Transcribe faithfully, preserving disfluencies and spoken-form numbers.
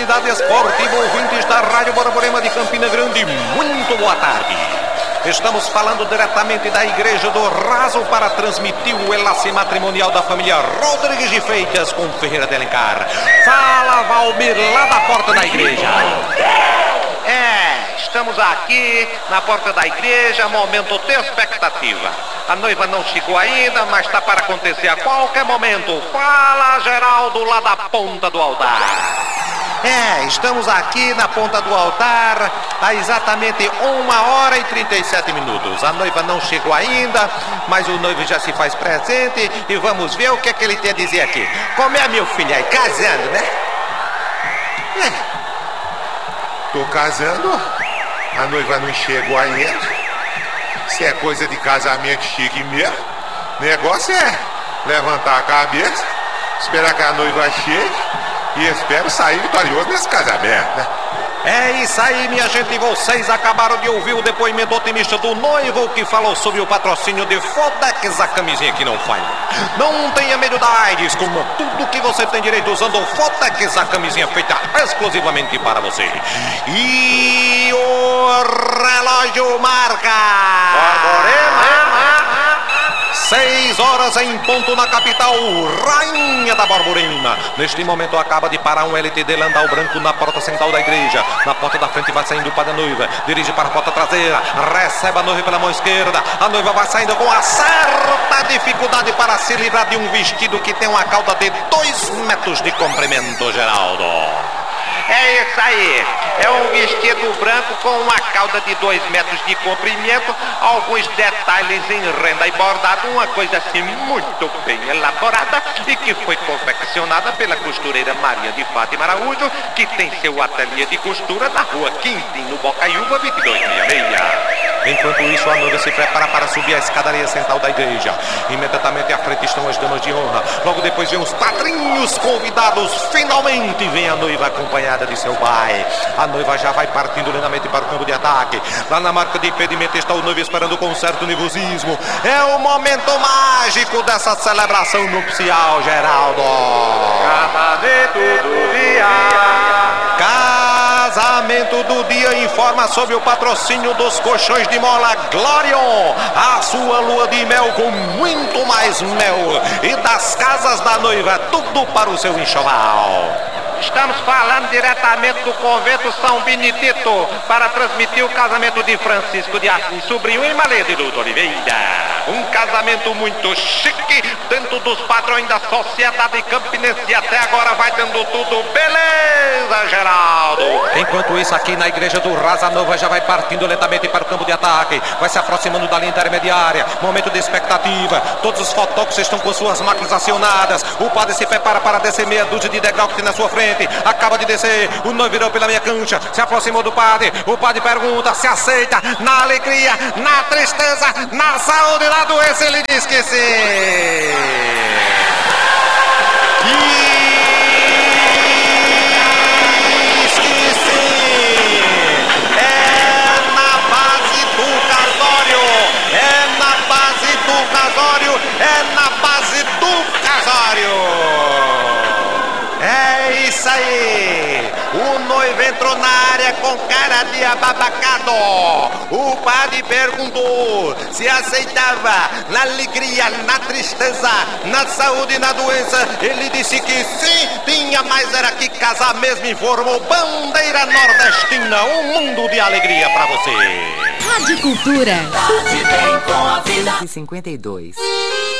atividade esportiva, ouvintes da Rádio Borborema de Campina Grande, muito boa tarde. Estamos falando diretamente da Igreja do Raso para transmitir o enlace matrimonial da família Rodrigues de Freitas com Ferreira de Alencar. Fala, Valmir, lá da porta da igreja. É, estamos aqui na porta da igreja, momento de expectativa. A noiva não chegou ainda, mas está para acontecer a qualquer momento. Fala, Geraldo, lá da ponta do altar. É, estamos aqui na ponta do altar há exatamente uma hora e trinta e sete minutos. A noiva não chegou ainda, mas o noivo já se faz presente e vamos ver o que é que ele tem a dizer aqui. Como é, meu filho, aí, casando, né? É. Tô casando, a noiva não chegou ainda. Se é coisa de casamento chique mesmo, negócio é levantar a cabeça, esperar que a noiva chegue e espero sair vitorioso nesse casamento, né? É isso aí, minha gente, vocês acabaram de ouvir o depoimento otimista do noivo que falou sobre o patrocínio de Fodex, a camisinha que não falha. Não tenha medo da AIDS, como tudo que você tem direito usando o Fodex, a camisinha feita exclusivamente para você. E o relógio marca seis horas em ponto na capital, Rainha da Borborema. Neste momento acaba de parar um L T D Landau branco na porta central da igreja. Na porta da frente vai saindo o pai da noiva, dirige para a porta traseira, recebe a noiva pela mão esquerda. A noiva vai saindo com uma certa dificuldade para se livrar de um vestido que tem uma cauda de dois metros de comprimento, Geraldo. É isso aí, é um vestido branco com uma cauda de dois metros de comprimento, alguns detalhes em renda e bordado, uma coisa assim muito bem elaborada e que foi confeccionada pela costureira Maria de Fátima Araújo, que tem seu ateliê de costura na rua Quintim, no Bocaiúva, vinte e dois sessenta e seis. Enquanto isso, a noiva se prepara para subir a escadaria central da igreja. Imediatamente à frente estão as damas de honra. Logo depois vem os padrinhos convidados. Finalmente vem a noiva acompanhada de seu pai. A noiva já vai partindo lentamente para o campo de ataque. Lá na marca de impedimento está o noivo esperando com certo nervosismo. É o momento mágico dessa celebração nupcial, Geraldo. Casamento do dia. Casamento do dia informa sobre o patrocínio dos colchões de mola Glorion, a sua lua de mel com muito mais mel, e das casas da noiva, tudo para o seu enxoval. Estamos falando diretamente do convento São Benedito para transmitir o casamento de Francisco de Assis, sobrinho e Malê de Ludo Oliveira. Um casamento muito chique, dentro dos padrões da sociedade campinense, e até agora vai dando tudo beleza, Geraldo. Enquanto isso, aqui na igreja do Raso, a noiva já vai partindo lentamente para o campo de ataque, vai se aproximando da linha intermediária, momento de expectativa, todos os fotógrafos estão com suas máquinas acionadas, o padre se prepara para descer meia dúzia de degrau que tem na sua frente. Acaba de descer, o noivo virou pela minha cancha, se aproximou do padre, o padre pergunta se aceita, na alegria, na tristeza, na saúde, na doença, ele diz que sim. Diz que sim. É na base do casório, é na base do casório, é na base do casório. É isso aí, o noivo entrou na área com cara de ababacado. O padre perguntou se aceitava na alegria, na tristeza, na saúde e na doença. Ele disse que sim, tinha, mas era que casar mesmo, informou Bandeira Nordestina, um mundo de alegria pra você. Rádio Cultura. Tarde bem com a vida. cinquenta e dois.